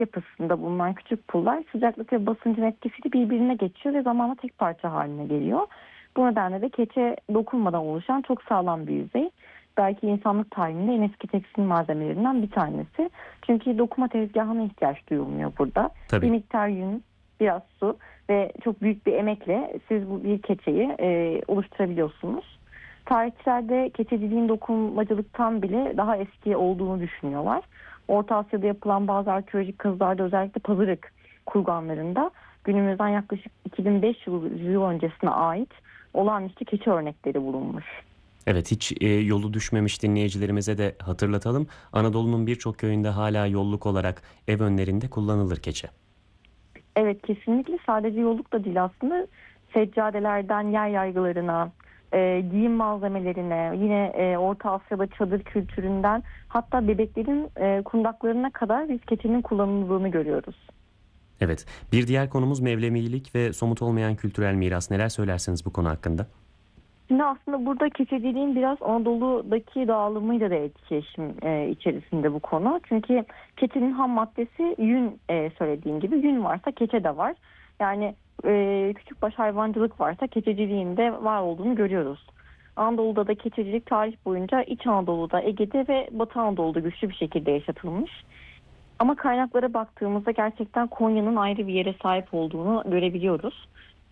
yapısında bulunan küçük pullar sıcaklık ve basıncın etkisiyle birbirine geçiyor ve zamanla tek parça haline geliyor. Bu nedenle de keçe dokunmadan oluşan çok sağlam bir yüzey. Belki insanlık tarihinde en eski tekstil malzemelerinden bir tanesi. Çünkü dokuma tezgahına ihtiyaç duyulmuyor burada. Bir Tabii. miktar yün, biraz su ve çok büyük bir emekle siz bu bir keçeyi oluşturabiliyorsunuz. Tarihçilerde keçeciliğin dokunmacılıktan bile daha eski olduğunu düşünüyorlar. Orta Asya'da yapılan bazı arkeolojik kazılarda, özellikle Pazarık kurganlarında günümüzden yaklaşık 2500 yıl öncesine ait olağanüstü keçe örnekleri bulunmuş. Evet, hiç yolu düşmemiş dinleyicilerimize de hatırlatalım. Anadolu'nun birçok köyünde hala yolluk olarak ev önlerinde kullanılır keçe. Evet, kesinlikle sadece yolluk da değil aslında, seccadelerden yer yaygılarına, giyim malzemelerine, yine Orta Asya'da çadır kültüründen hatta bebeklerin kundaklarına kadar biz keçinin kullanıldığını görüyoruz. Evet, bir diğer konumuz Mevlevilik ve somut olmayan kültürel miras. Neler söylersiniz bu konu hakkında? Şimdi aslında burada keçeciliğin biraz Anadolu'daki dağılımıyla da etkileşim içerisinde bu konu. Çünkü keçenin ham maddesi yün, söylediğim gibi yün varsa keçe de var. Yani küçükbaş hayvancılık varsa keçeciliğin de var olduğunu görüyoruz. Anadolu'da da keçecilik tarih boyunca İç Anadolu'da, Ege'de ve Batı Anadolu'da güçlü bir şekilde yaşatılmış. Ama kaynaklara baktığımızda gerçekten Konya'nın ayrı bir yere sahip olduğunu görebiliyoruz.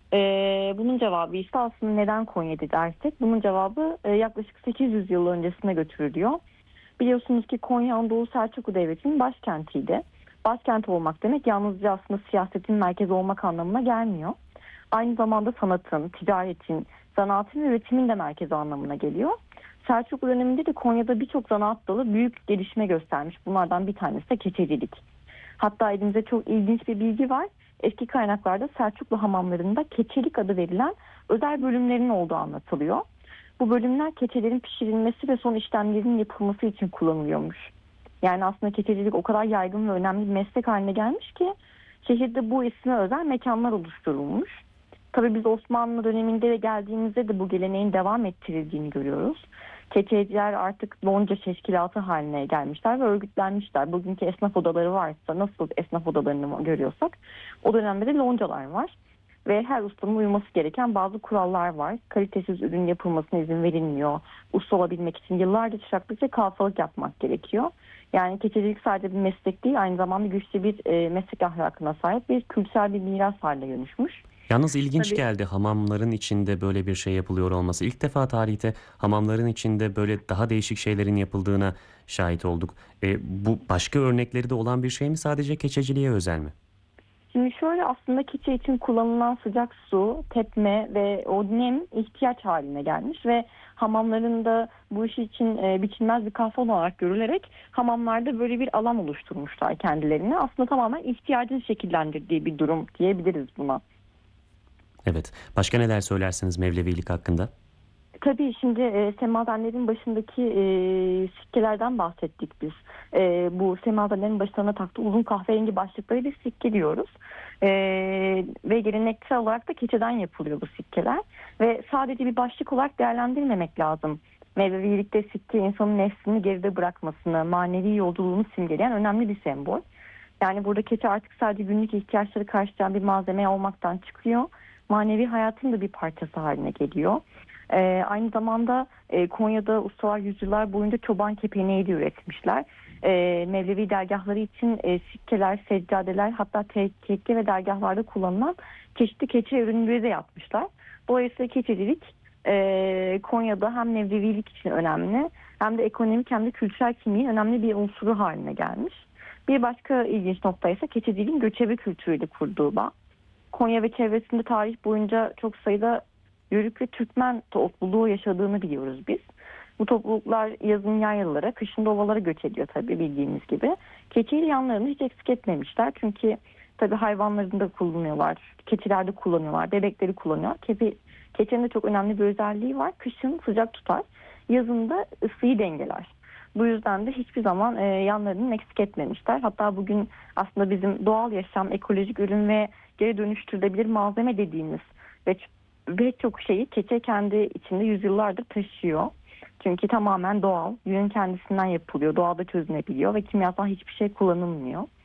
Bunun cevabı ise aslında neden Konya'da dersek, bunun cevabı yaklaşık 800 yıl öncesine götürülüyor. Biliyorsunuz ki Konya Anadolu Selçuklu Devleti'nin başkentiydi. Başkent olmak demek yalnızca aslında siyasetin merkezi olmak anlamına gelmiyor. Aynı zamanda sanatın, ticaretin, zanaatın ve üretimin de merkezi anlamına geliyor. Selçuklu döneminde de Konya'da birçok zanaat dalı büyük gelişme göstermiş. Bunlardan bir tanesi de keçecilik. Hatta elimizde çok ilginç bir bilgi var. Eski kaynaklarda Selçuklu hamamlarında keçelik adı verilen özel bölümlerin olduğu anlatılıyor. Bu bölümler keçelerin pişirilmesi ve son işlemlerin yapılması için kullanılıyormuş. Yani aslında keçecilik o kadar yaygın ve önemli bir meslek haline gelmiş ki şehirde bu isme özel mekanlar oluşturulmuş. Tabii biz Osmanlı döneminde geldiğimizde de bu geleneğin devam ettirildiğini görüyoruz. Keçeciler artık lonca teşkilatı haline gelmişler ve örgütlenmişler. Bugünkü esnaf odaları varsa, nasıl esnaf odalarını görüyorsak, o dönemde de loncalar var. Ve her ustanın uyması gereken bazı kurallar var. Kalitesiz ürün yapılmasına izin verilmiyor. Usta olabilmek için yıllarca çıraklık ve kalfalık yapmak gerekiyor. Yani keçecilik sadece bir meslek değil, aynı zamanda güçlü bir meslek ahlakına sahip bir kültürel bir miras haline dönüşmüş. Yalnız ilginç Tabii. geldi hamamların içinde böyle bir şey yapılıyor olması. İlk defa tarihte hamamların içinde böyle daha değişik şeylerin yapıldığına şahit olduk. Bu başka örnekleri de olan bir şey mi, sadece keçeciliğe özel mi? Şimdi şöyle, aslında keçe için kullanılan sıcak su, tepme ve o nem ihtiyaç haline gelmiş ve hamamlarında bu iş için biçilmez bir kafan olarak görülerek hamamlarda böyle bir alan oluşturmuşlar kendilerine. Aslında tamamen ihtiyacın şekillendirdiği bir durum diyebiliriz buna. Evet. Başka neler söylersiniz Mevlevilik hakkında? Tabii şimdi semazenlerin başındaki sikkelerden bahsettik biz. Bu semazenlerin başlarına taktığı uzun kahverengi başlıkları bir sikke diyoruz. E, Ve geleneksel olarak da keçeden yapılıyor bu sikkeler. Ve sadece bir başlık olarak değerlendirmemek lazım. Mevlevilikte sikke insanın nefsini geride bırakmasını, manevi yolculuğunu simgeleyen önemli bir sembol. Yani burada keçe artık sadece günlük ihtiyaçları karşılayan bir malzeme olmaktan çıkıyor. Manevi hayatın da bir parçası haline geliyor. Aynı zamanda Konya'da ustalar yüzyıllar boyunca çoban kepeneği de üretmişler. Mevlevi dergahları için sikkeler, seccadeler, hatta tekke ve dergahlarda kullanılan çeşitli keçe ürünleri de yapmışlar. Dolayısıyla keçecilik Konya'da hem Mevlevilik için önemli, hem de ekonomik hem de kültürel kimliğin önemli bir unsuru haline gelmiş. Bir başka ilginç nokta ise keçeciliğin göçebe kültürüyle kurduğu bağ. Konya ve çevresinde tarih boyunca çok sayıda Yörük ve Türkmen topluluğu yaşadığını biliyoruz biz. Bu topluluklar yazın yaylalara, kışın da ovalara göç ediyor tabii, bildiğimiz gibi. Keçiyi yanlarını hiç eksik etmemişler. Çünkü tabii hayvanlarını da kullanıyorlar, keçiler de kullanıyorlar, bebekleri kullanıyor. Keçinin de çok önemli bir özelliği var. Kışın sıcak tutar, yazın da ısıyı dengeler. Bu yüzden de hiçbir zaman yanlarını eksik etmemişler. Hatta bugün aslında bizim doğal yaşam, ekolojik ürün ve geri dönüştürülebilir malzeme dediğimiz ve pek çok şeyi keçe kendi içinde yüzyıllardır taşıyor. Çünkü tamamen doğal, yünün kendisinden yapılıyor, doğada çözünebiliyor ve kimyasal hiçbir şey kullanılmıyor.